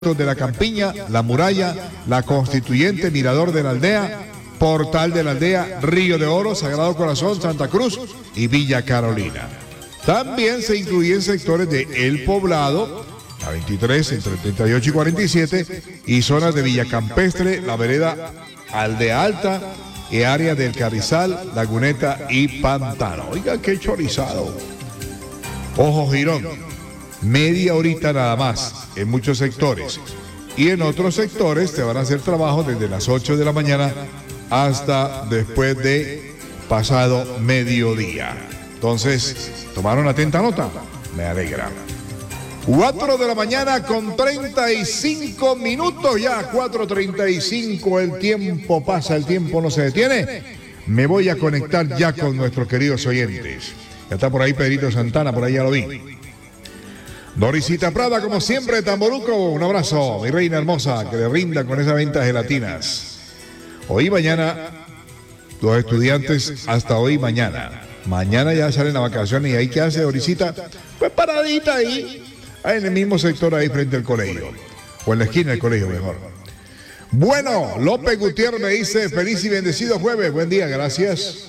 de la Campiña, La Muralla, La Constituyente, Mirador de la Aldea, Portal de la Aldea, Río de Oro, Sagrado Corazón, Santa Cruz y Villa Carolina. También se incluyen sectores de El Poblado, la 23 entre 38 y 47, y zonas de Villa Campestre, la vereda Aldea Alta y áreas del Carrizal, Laguneta y Pantano. Oiga, qué chorizado. Ojo Girón. Media horita nada más en muchos sectores, y en otros sectores te van a hacer trabajo desde las 8 de la mañana hasta después de pasado mediodía. Entonces, ¿tomaron atenta nota? Me alegra. 4 de la mañana con 35 minutos ya, 4:35, el tiempo pasa, el tiempo no se detiene. Me voy a conectar ya con nuestros queridos oyentes. Ya está por ahí Pedrito Santana, por ahí ya lo vi. Dorisita Prada, como siempre, de Tamboruco, un abrazo, mi reina hermosa, que le rinda con esa venta de gelatinas. Hoy y mañana, los estudiantes hasta hoy y mañana. Mañana ya salen a vacaciones y ahí, ¿qué hace Dorisita? Pues paradita ahí en el mismo sector ahí frente al colegio, o en la esquina del colegio mejor. Bueno, López Gutiérrez me dice, feliz y bendecido jueves, buen día, gracias.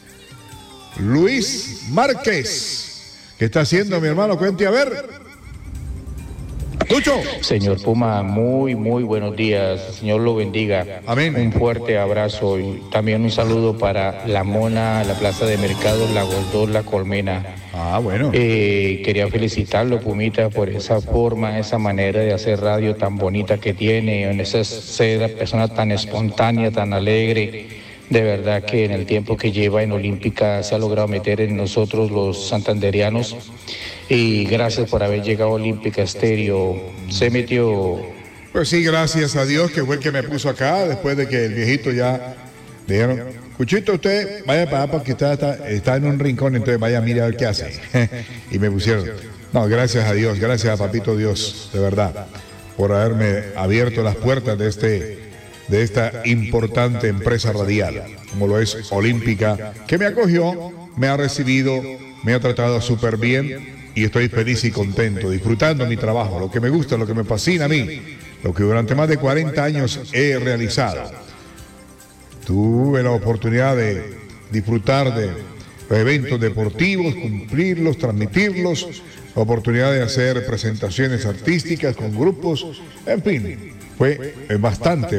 Luis Márquez, ¿qué está haciendo mi hermano? Cuente a ver. Lucho. Señor Puma, muy buenos días. Señor lo bendiga. Amén. Un fuerte abrazo y también un saludo para La Mona, la Plaza de Mercado, La Goldor, La Colmena. Ah, bueno. Quería felicitarlo, Pumita, por esa forma, esa manera de hacer radio tan bonita que tiene, en esa ser persona tan espontánea, tan alegre. De verdad que en el tiempo que lleva en Olímpica se ha logrado meter en nosotros los santanderianos, y gracias por haber llegado a Olímpica Estéreo. Se metió. Pues sí, gracias a Dios, que fue el que me puso acá, después de que el viejito ya dijeron, Cuchito, usted vaya para allá porque está en un rincón, entonces vaya, mire a ver qué hace. Y me pusieron. No, gracias a Dios, gracias a Papito Dios, de verdad, por haberme abierto las puertas de esta importante empresa radial, como lo es Olímpica, que me acogió, me ha recibido, me ha tratado súper bien, y estoy feliz y contento, disfrutando mi trabajo, lo que me gusta, lo que me fascina a mí, lo que durante más de 40 años he realizado. Tuve la oportunidad de disfrutar de los eventos deportivos, cumplirlos, transmitirlos, la oportunidad de hacer presentaciones artísticas con grupos, en fin, fue bastante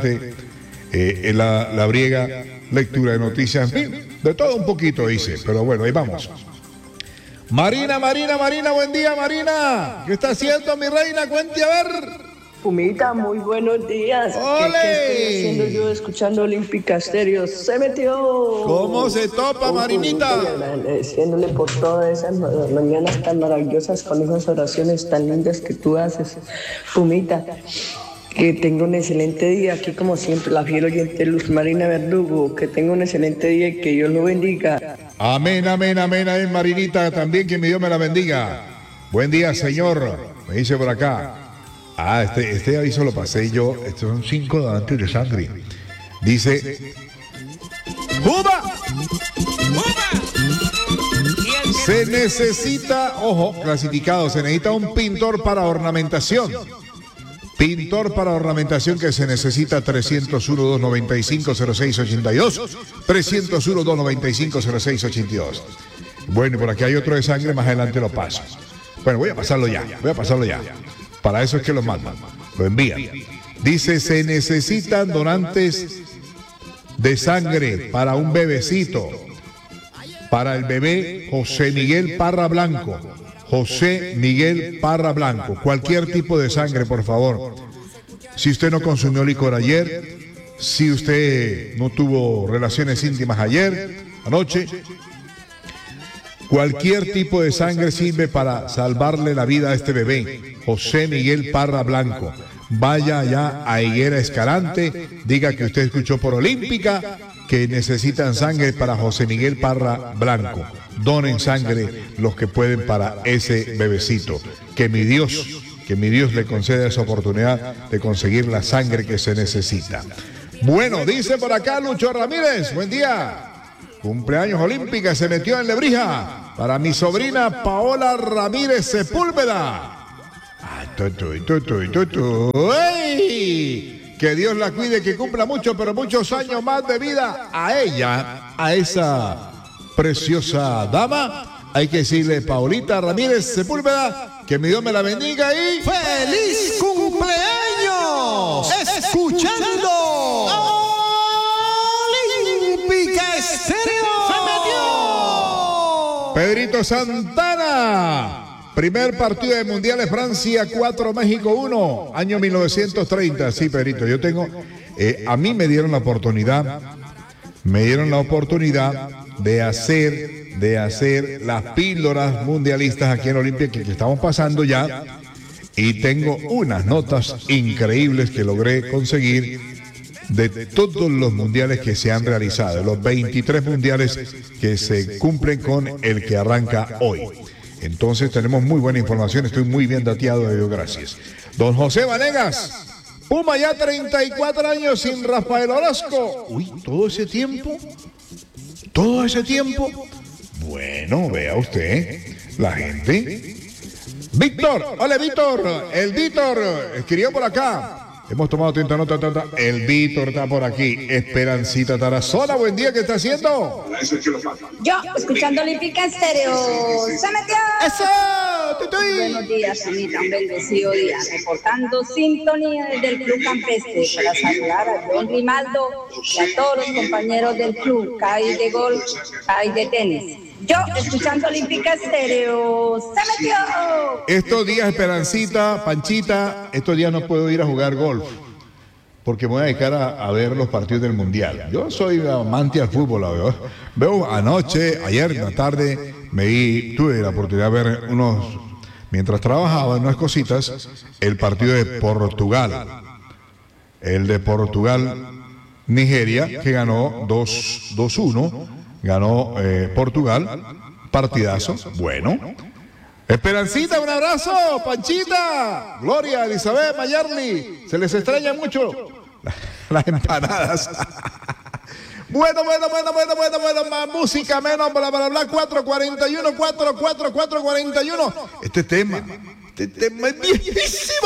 la briega, lectura de noticias, en fin, de todo un poquito hice, pero bueno, ahí vamos. Marina, buen día, Marina. ¿Qué está haciendo mi reina? Cuente a ver. Pumita, muy buenos días. ¿Qué estoy haciendo yo escuchando Olímpica Estéreo? ¡Se metió! ¿Cómo se topa, Marinita? Agradeciéndole por todas esas mañanas tan maravillosas con esas oraciones tan lindas que tú haces. Pumita, que tenga un excelente día. Aquí, como siempre, la fiel oyente Luz Marina Verdugo. Que tenga un excelente día y que Dios lo bendiga. Amén, Marinita. También que mi Dios me la bendiga. Buen día, Señor. Me dice por acá. Ah, este aviso lo pasé yo. Estos son 5 donantes de sangre. Dice: ¡Juba! Se necesita, ojo, clasificado, se necesita un pintor para ornamentación. Pintor para ornamentación que se necesita 301-295-0682. 301-295-0682. Bueno, y por aquí hay otro de sangre, más adelante lo paso. Bueno, voy a pasarlo ya. Para eso es que lo mandan, lo envían. Dice, se necesitan donantes de sangre para un bebecito. Para el bebé José Miguel Parra Blanco. José Miguel Parra Blanco. Cualquier tipo de sangre, por favor. Si usted no consumió licor ayer, si usted no tuvo relaciones íntimas anoche, cualquier tipo de sangre sirve para salvarle la vida a este bebé, José Miguel Parra Blanco. Vaya allá a Higuera Escalante, diga que usted escuchó por Olímpica, que necesitan sangre para José Miguel Parra Blanco. Donen sangre los que pueden para ese bebecito. Que mi Dios le conceda esa oportunidad de conseguir la sangre que se necesita. Bueno, dice por acá Lucho Ramírez, buen día. Cumpleaños Olímpica, se metió en Lebrija para mi sobrina Paola Ramírez Sepúlveda. ¡Ey! Que Dios la cuide, que cumpla mucho, pero muchos años más de vida a ella, a esa preciosa dama. Hay que decirle, Paulita Ramírez Sepúlveda, que mi Dios me la bendiga y ¡feliz cumpleaños! Escuchando Olímpica Estéreo. ¡Se metió! Pedrito Santana. Primer partido de mundiales, Francia 4, México 1, año 1930. Sí, Pedrito, yo tengo, a mí me dieron la oportunidad de hacer las píldoras mundialistas aquí en Olimpia, que estamos pasando ya, y tengo unas notas increíbles que logré conseguir de todos los mundiales que se han realizado, los 23 mundiales que se cumplen con el que arranca hoy. Entonces tenemos muy buena información, estoy muy bien dateado de ello, gracias. Don José Vanegas, Puma ya 34 años sin Rafael Orozco. Uy, todo ese tiempo. Bueno, vea usted, la gente. Víctor, hola Víctor, el Víctor escribió por acá. Hemos tomado 30 notas, el Víctor está por aquí. Esperancita Tarazona, buen día, ¿qué está haciendo? Yo, escuchando Olímpica Estéreo. ¡Se metió! ¡Eso! ¡Tutuy! Buenos días, a mí tan bendecido día. Reportando sintonía desde el Club Campestre para saludar a John Grimaldo y a todos los compañeros del club. Hay de golf, hay de tenis. Yo, escuchando Olímpica Estéreo. ¡Se metió! Estos días, Esperancita, Panchita, estos días no puedo ir a jugar golf, porque me voy a dedicar a ver los partidos del Mundial. Yo soy amante al fútbol, veo ayer en la tarde, tuve la oportunidad de ver mientras trabajaba en unas cositas, el partido de Portugal. El de Portugal-Nigeria, que ganó 2-1, ganó Portugal, partidazo, bueno. Esperancita, un abrazo, Panchita, Gloria, Elizabeth, Mayarli, se les extraña mucho las empanadas. Bueno, más música, menos bla, 441. Este tema es viejísimo.